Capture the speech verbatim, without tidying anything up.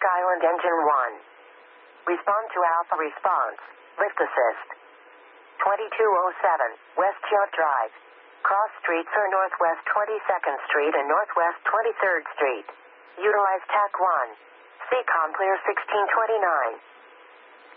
Island Engine one. Respond to Alpha response. Lift assist. twenty-two oh seven, West Yacht Drive. Cross streets are Northwest twenty-second Street and Northwest twenty-third Street. Utilize T A C one. C COM clear sixteen twenty-nine.